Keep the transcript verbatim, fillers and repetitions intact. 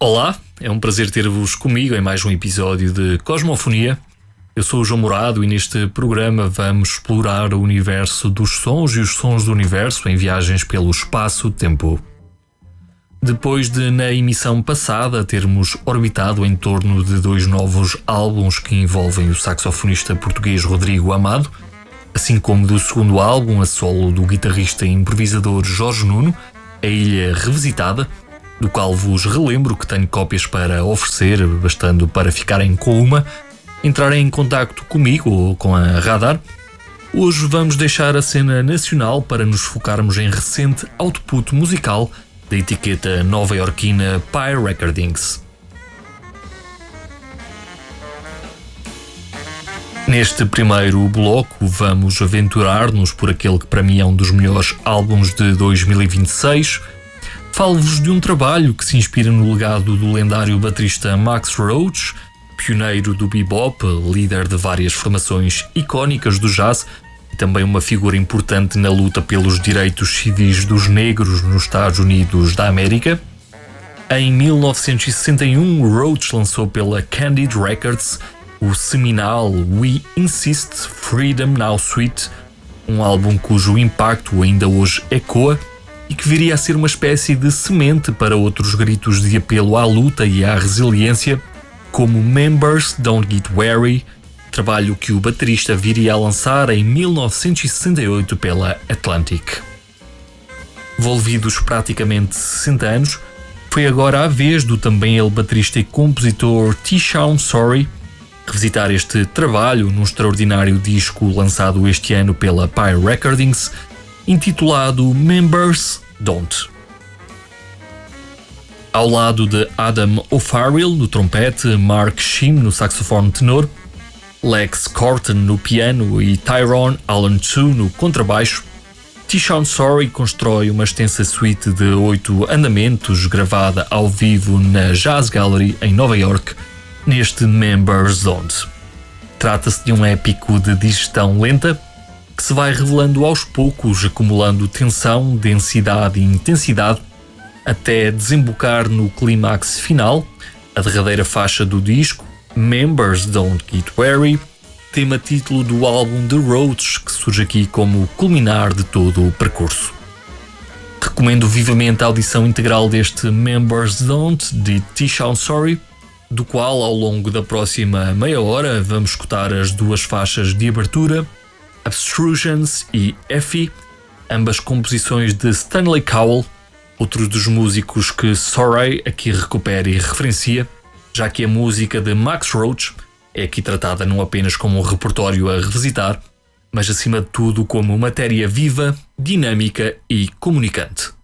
Olá, é um prazer ter-vos comigo em mais um episódio de Cosmofonia. Eu sou o João Morado e neste programa vamos explorar o universo dos sons e os sons do universo em viagens pelo espaço-tempo. Depois de, na emissão passada, termos orbitado em torno de dois novos álbuns que envolvem o saxofonista português Rodrigo Amado, assim como do segundo álbum a solo do guitarrista e improvisador Jorge Nuno, A Ilha Revisitada, do qual vos relembro que tenho cópias para oferecer, bastando para ficarem com uma, entrarem em contacto comigo ou com a Radar. Hoje vamos deixar a cena nacional para nos focarmos em recente output musical da etiqueta nova-iorquina Pye Recordings. Neste primeiro bloco vamos aventurar-nos por aquele que para mim é um dos melhores álbuns de dois mil e vinte e seis. Falo-vos de um trabalho que se inspira no legado do lendário baterista Max Roach, pioneiro do bebop, líder de várias formações icónicas do jazz e também uma figura importante na luta pelos direitos civis dos negros nos Estados Unidos da América. Em mil novecentos e sessenta e um, Roach lançou pela Candid Records o seminal We Insist Freedom Now Suite, um álbum cujo impacto ainda hoje ecoa e que viria a ser uma espécie de semente para outros gritos de apelo à luta e à resiliência, como Members Don't Get Weary, trabalho que o baterista viria a lançar em mil novecentos e sessenta e oito pela Atlantic. Envolvidos praticamente sessenta anos, foi agora a vez do também ele baterista e compositor T-Shawn Sorry revisitar este trabalho num extraordinário disco lançado este ano pela Pye Recordings, intitulado Members Don't. Ao lado de Adam O'Farrill no trompete, Mark Shim no saxofone tenor, Lex Corton no piano e Tyrone Allen Tzu no contrabaixo, T-Shawn Sorry constrói uma extensa suite de oito andamentos gravada ao vivo na Jazz Gallery em Nova York, neste Members Don't. Trata-se de um épico de digestão lenta que se vai revelando aos poucos, acumulando tensão, densidade e intensidade, até desembocar no clímax final, a derradeira faixa do disco, Members Don't Get Weary, tema título do álbum The Roach, que surge aqui como o culminar de todo o percurso. Recomendo vivamente a audição integral deste Members Don't, de T-Shawn Sorry, do qual ao longo da próxima meia hora vamos escutar as duas faixas de abertura, Abstrusions e Effie, ambas composições de Stanley Cowell, outro dos músicos que Sorry aqui recupera e referencia, já que a música de Max Roach é aqui tratada não apenas como um repertório a revisitar, mas acima de tudo como matéria viva, dinâmica e comunicante.